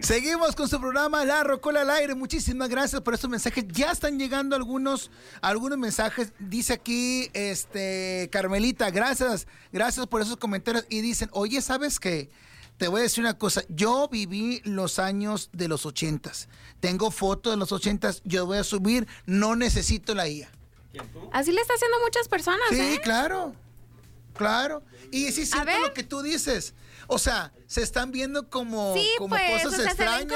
Seguimos con su programa La Rocola al Aire. Muchísimas gracias por estos mensajes. Ya están llegando algunos mensajes. Dice aquí, Carmelita, gracias por esos comentarios. Y dicen, oye, ¿sabes qué? Te voy a decir una cosa. Yo viví los años de los 80s. Tengo fotos de los 80s. Yo voy a subir. No necesito la IA. Así le está haciendo muchas personas, Sí, claro. Y sí es cierto lo que tú dices. O sea, se están viendo como pues, cosas extrañas.